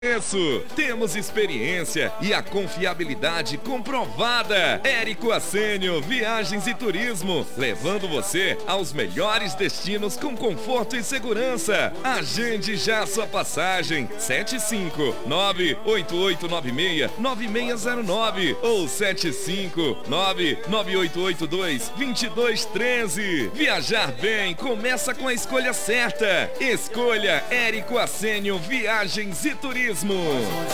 Temos experiência e a confiabilidade comprovada. Érico Assênio Viagens e Turismo, levando você aos melhores destinos com conforto e segurança. Agende já sua passagem. 759-8896-9609 ou 759-9882-2213. Viajar bem começa com a escolha certa. Escolha Érico Assênio Viagens e Turismo.